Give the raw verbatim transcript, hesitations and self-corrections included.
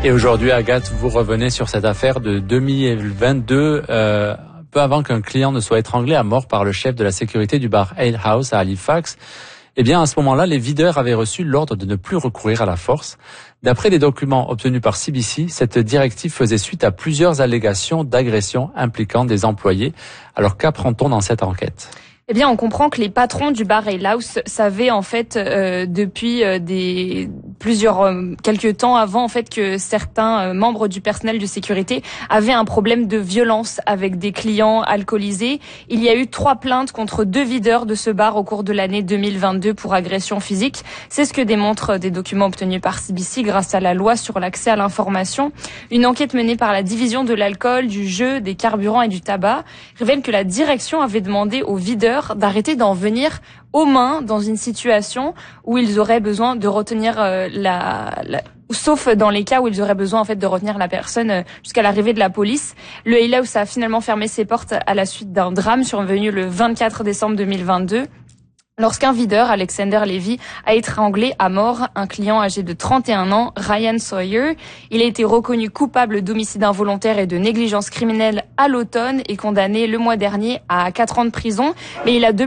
Et aujourd'hui, Agathe, vous revenez sur cette affaire de deux mille vingt-deux, euh, peu avant qu'un client ne soit étranglé à mort par le chef de la sécurité du bar Ale House à Halifax. Eh bien, à ce moment-là, les videurs avaient reçu l'ordre de ne plus recourir à la force. D'après des documents obtenus par C B C, cette directive faisait suite à plusieurs allégations d'agression impliquant des employés. Alors, qu'apprend-on dans cette enquête ? Eh bien, on comprend que les patrons du bar Ale House savaient en fait euh, depuis euh, des plusieurs euh, quelques temps avant en fait que certains euh, membres du personnel de sécurité avaient un problème de violence avec des clients alcoolisés. Il y a eu trois plaintes contre deux videurs de ce bar au cours de l'année deux mille vingt-deux pour agression physique. C'est ce que démontrent des documents obtenus par C B C grâce à la loi sur l'accès à l'information. Une enquête menée par la division de l'alcool, du jeu, des carburants et du tabac révèle que la direction avait demandé aux videurs d'arrêter d'en venir aux mains dans une situation où ils auraient besoin de retenir euh, la, la sauf dans les cas où ils auraient besoin en fait de retenir la personne euh, jusqu'à l'arrivée de la police. Le Ale House a finalement fermé ses portes à la suite d'un drame survenu le vingt-quatre décembre deux mille vingt-deux. Lorsqu'un videur, Alexander Levy, a étranglé à mort un client âgé de trente et un ans, Ryan Sawyer. Il a été reconnu coupable d'homicide involontaire et de négligence criminelle à l'automne et condamné le mois dernier à quatre ans de prison. Mais il a depuis